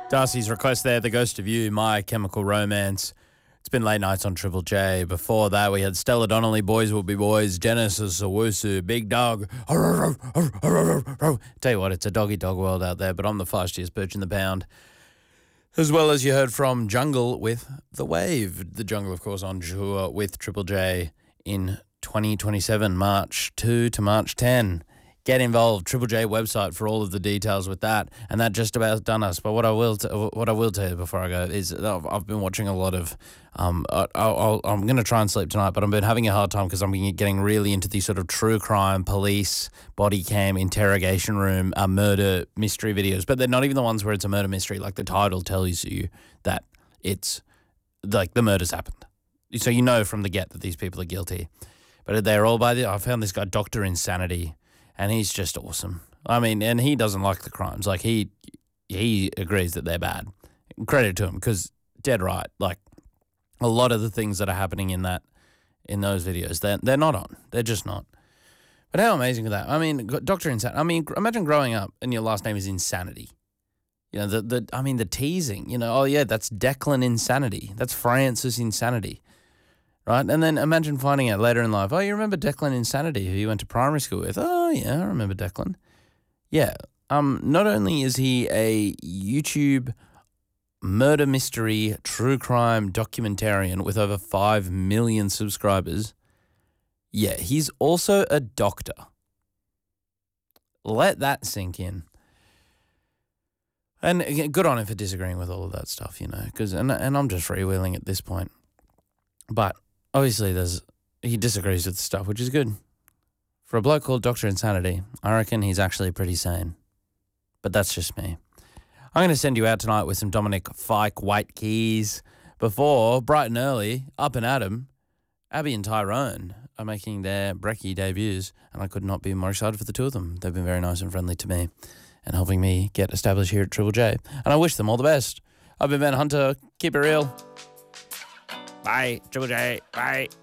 Darcy's request there, The Ghost of You, My Chemical Romance. It's been late nights on Triple J. Before that, we had Stella Donnelly, Boys Will Be Boys, Genesis Owusu, Big Dog. Tell you what, it's a dog world out there, but I'm the fastest perch in the pound. As well as you heard from Jungle with The Wave. The Jungle, of course, on tour with Triple J in 2027, March 2 to March 10. Get involved. Triple J website for all of the details with that, and that just about done us. But what I will tell you before I go is I've been watching a lot of. I'm going to try and sleep tonight, but I've been having a hard time because I'm getting really into these sort of true crime, police, body cam, interrogation room, murder mystery videos. But they're not even the ones where it's a murder mystery. Like the title tells you that it's like the murder's happened, so you know from the get that these people are guilty. But they're all I found this guy, Dr. Insanity. And he's just awesome. I mean, and he doesn't like the crimes. Like, he agrees that they're bad. Credit to him, because dead right. Like, a lot of the things that are happening in those videos, they're not on. They're just not. But how amazing is that? I mean, Dr. Insanity. I mean, imagine growing up and your last name is Insanity. You know, the teasing. You know, oh yeah, that's Declan Insanity. That's Francis Insanity. Right? And then imagine finding out later in life, oh, you remember Declan Insanity, who you went to primary school with? Oh, yeah, I remember Declan. Yeah. Not only is he a YouTube murder mystery true crime documentarian with over 5 million subscribers, yeah, he's also a doctor. Let that sink in. And good on him for disagreeing with all of that stuff, you know, and I'm just freewheeling at this point. But obviously, he disagrees with the stuff, which is good. For a bloke called Dr. Insanity, I reckon he's actually pretty sane. But that's just me. I'm going to send you out tonight with some Dominic Fike White Keys. Before, bright and early, up and at 'em, Abby and Tyrone are making their brekkie debuts, and I could not be more excited for the two of them. They've been very nice and friendly to me and helping me get established here at Triple J. And I wish them all the best. I've been Ben Hunter. Keep it real. Bye, Triple J. Bye.